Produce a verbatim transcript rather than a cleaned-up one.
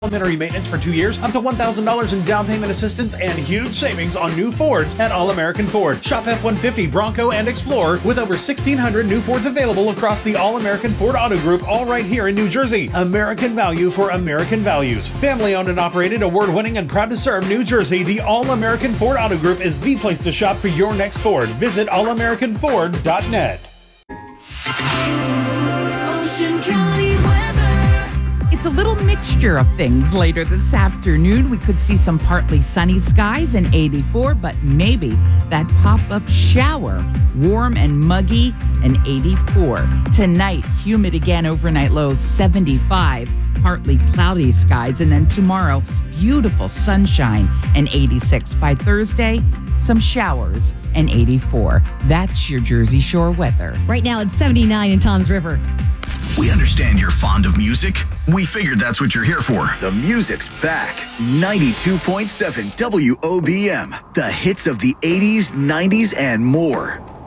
Complimentary maintenance for two years, up to one thousand dollars in down payment assistance, and huge savings on new Fords at All-American Ford. Shop F one fifty, Bronco, and Explorer with over sixteen hundred new Fords available across the All-American Ford Auto Group, all right here in New Jersey. American value for American values. Family owned and operated, award-winning, and proud to serve New Jersey, the All-American Ford Auto Group is the place to shop for your next Ford. Visit all american ford dot net. Ocean County weather. It's a little mixture of things later this afternoon. We could see some partly sunny skies in eighty-four, but maybe that pop-up shower. Warm and muggy and eighty-four. Tonight, humid again, overnight low seventy-five. Partly cloudy skies. And then tomorrow, beautiful sunshine and eighty-six. By Thursday, some showers and eighty-four. That's your Jersey Shore weather. Right now, it's seventy-nine in Toms River. We understand you're fond of music. We figured that's what you're here for. The music's back. ninety-two point seven W O B M. The hits of the eighties, nineties, and more.